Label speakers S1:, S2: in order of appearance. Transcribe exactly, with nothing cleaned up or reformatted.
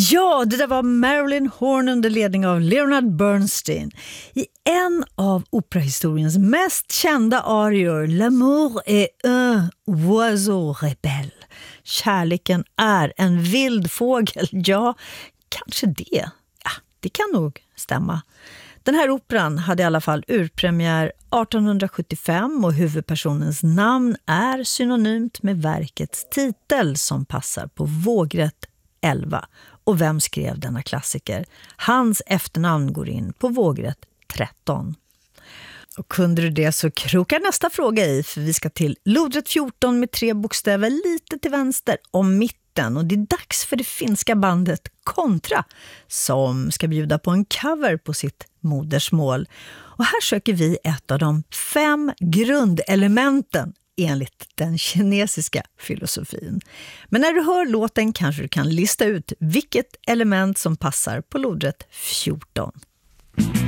S1: Ja, det där var Marilyn Horne under ledning av Leonard Bernstein. I en av operahistoriens mest kända arior, L'amour est un oiseau rebelle. Kärleken är en vild fågel. Ja, kanske det. Ja, det kan nog stämma. Den här operan hade i alla fall urpremiär arton sjuttiofem och huvudpersonens namn är synonymt med verkets titel som passar på vågrätt elva. Och vem skrev denna klassiker? Hans efternamn går in på vågrätt tretton. Och kunde du det så krokar nästa fråga i, för vi ska till lodrätt fjorton med tre bokstäver lite till vänster om mitten. Och det är dags för det finska bandet Kontra som ska bjuda på en cover på sitt modersmål. Och här söker vi ett av de fem grundelementen enligt den kinesiska filosofin. Men när du hör låten kanske du kan lista ut vilket element som passar på lodrätt fjorton.